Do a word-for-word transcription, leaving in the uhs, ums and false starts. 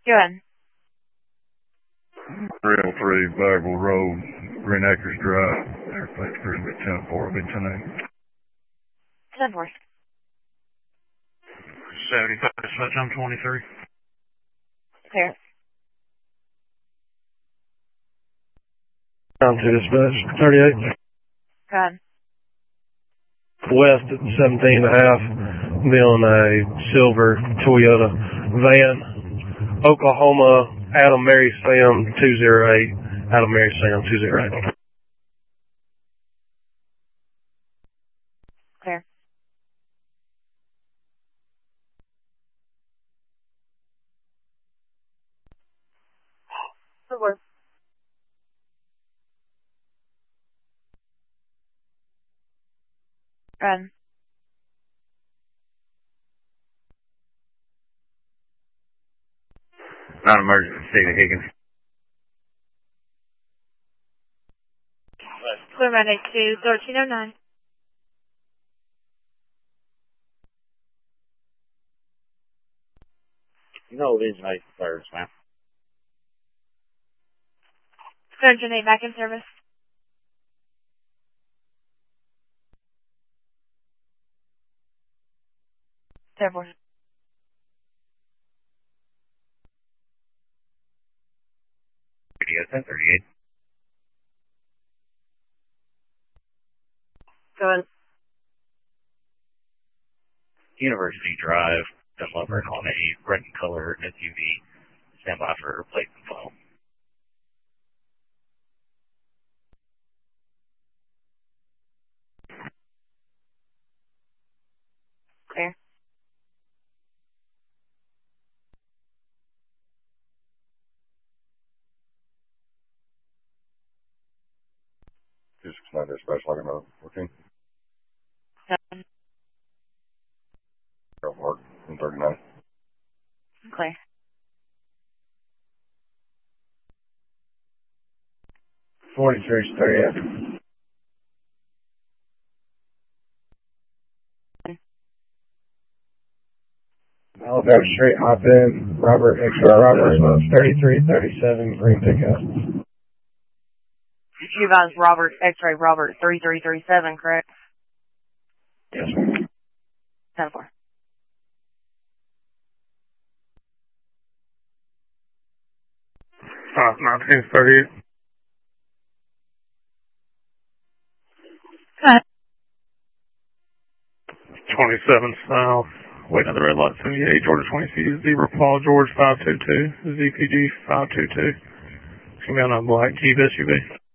Go ahead. three oh three Bagwell Road, Green Acres Drive. Airplane's cruising at ten four, I'll be ten eight. ten four. seventy-five, dispatch, I'm twenty-three. Clear. Down to dispatch, thirty-eight. Go ahead. West at seventeen and a half, be on a silver Toyota van, Oklahoma, Adam Mary Sam two oh eight, Adam Mary Sam two oh eight. Clear. Good work. Run. Non-emergency, Stephen Higgins. Clear Monday to thirteen oh nine. No, it is nice service, man. Clear engine eight back in service. ten four. Radio ten thirty-eight. Go ahead. University Drive, Lover on a red and color S U V. Stand by for replacement flow. Clear. Just Commander Special, I know, fourteen. Seven. Go Mark, one thirty-nine. Clear. forty-three, thirty-eight. Alabama Street, hop in, Robert, extra Robert, thirty-three, thirty-seven, green pickup. You guys, Robert, X-ray Robert, thirty-three thirty-seven, correct? Yes, sir. ten four. Uh, nineteen thirty-eight. Go ahead. twenty-seven South, waiting at the red light, seventy-eight, Georgia twenty-two, Zebra Paul, George five two two, Z P G five two two. It's going to be on a black Jeep S U V.